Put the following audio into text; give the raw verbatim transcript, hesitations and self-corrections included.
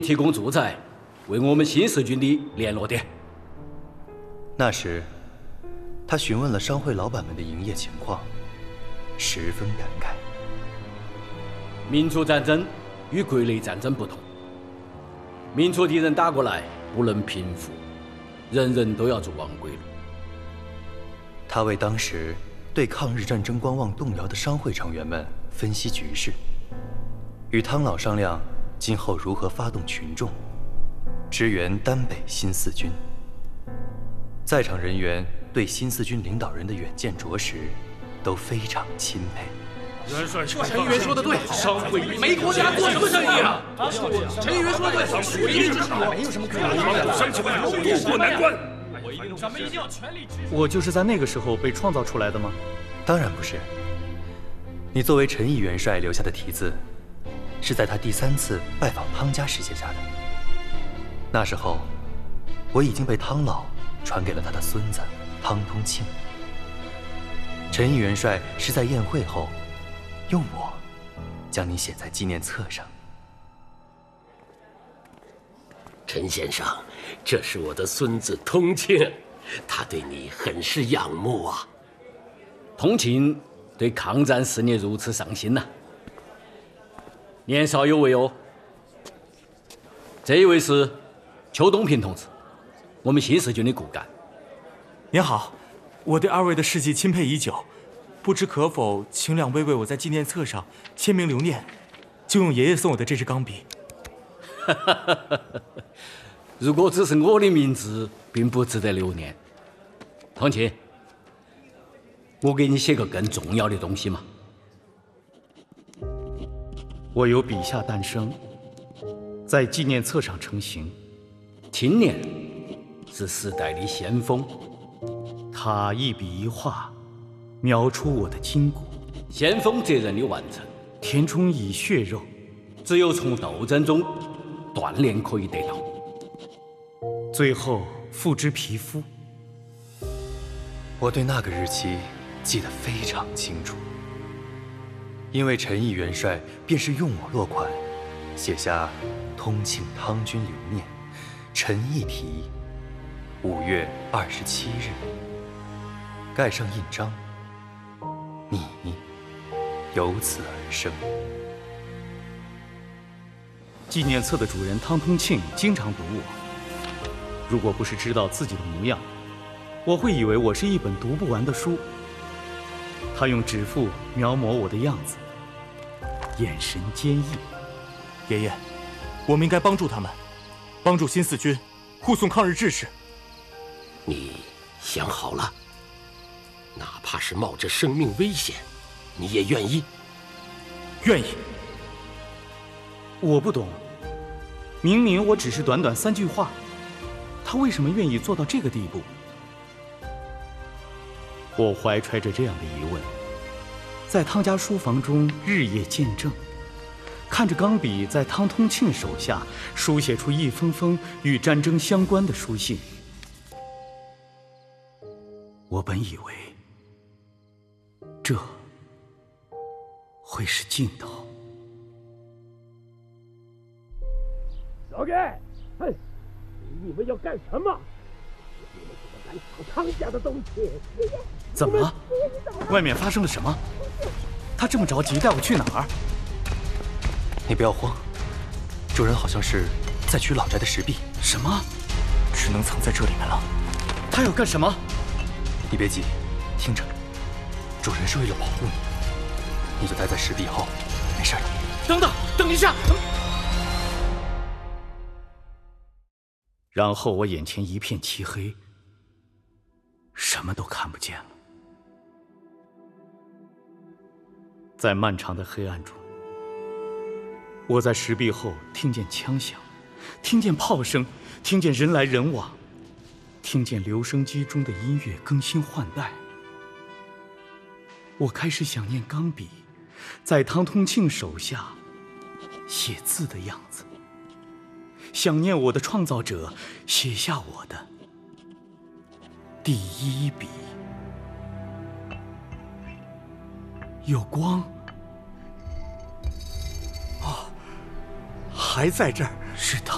提供住宅，为我们新四军的联络点。 那时，他询问了商会老板们的营业情况，十分感慨。 民族战争与国内战争不同，民族敌人打过来不能平复，人人都要走亡归路。 他为当时对抗日战争观望动摇的商会成员们分析局势，与汤老商量今后如何发动群众，支援丹北新四军。在场人员对新四军领导人的远见卓识都非常钦佩。 元帅， 陈议员说的对， 商会没国家做什么生意啊？陈议员说的对， 属地之差， 没有什么可以帮助乡亲们渡过难关。 咱们一定要全力支持。 我就是在那个时候被创造出来的吗？ 当然不是。你作为陈毅元帅留下的题字，是在他第三次拜访汤家时写下的。那时候，我已经被汤老传给了他的孙子汤通庆。陈毅元帅是在宴会后，用我将你写在纪念册上。 陈先生，这是我的孙子通庆，他对你很是仰慕啊。 通庆对抗战事业如此上心呐、啊，年少有为哦。这一位是邱东平同志，我们新四军的骨干。 您好，我对二位的事迹钦佩已久，不知可否请两位为我在纪念册上签名留念，就用爷爷送我的这支钢笔。 如果只是我的名字，并不值得留念。通庆，我给你写个更重要的东西嘛。 我由笔下诞生，在纪念册上成型。 青年是时代的先锋， 他一笔一画，描出我的筋骨。 先锋责任的完成， 填充以血肉， 只有从斗争中锻炼可以得到。 最后付之皮肤。 我对那个日期记得非常清楚，因为陈毅元帅便是用我落款，写下“通庆汤军留念，陈毅题，五月二十七日”，盖上印章，你由此而生。 纪念册的主人汤通庆经常读我，如果不是知道自己的模样，我会以为我是一本读不完的书。他用指腹描摹我的样子，眼神坚毅。 爷爷，我们应该帮助他们，帮助新四军护送抗日志士。 你想好了？哪怕是冒着生命危险，你也愿意？ 愿意。 我不懂，明明我只是短短三句话，他为什么愿意做到这个地步？我怀揣着这样的疑问，在汤家书房中日夜见证，看着钢笔在汤通庆手下书写出一封封与战争相关的书信。我本以为这会是尽头。 老盖，嘿，你们要干什么？你们怎么敢抢汤家的东西？ 怎么了？外面发生了什么？他这么着急带我去哪儿？ 你不要慌，主人好像是在取老宅的石壁。 什么？ 只能藏在这里面了。 他要干什么？ 你别急，听着，主人是为了保护你，你就待在石壁后，没事的。 等等，等一下！然后我眼前一片漆黑，什么都看不见了。在漫长的黑暗中，我在石壁后听见枪响，听见炮声，听见人来人往，听见留声机中的音乐更新换代。我开始想念钢笔在汤通庆手下写字的样子，想念我的创造者写下我的第一笔。有光， 哦，还在这儿。 是他。